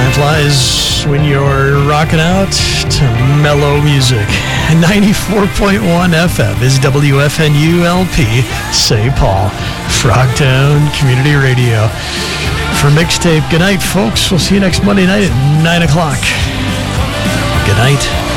Time flies when you're rocking out to mellow music. 94.1 FM is WFNULP, St. Paul, Frogtown Community Radio. For Mixtape, good night, folks. We'll see you next Monday night at 9 o'clock. Good night.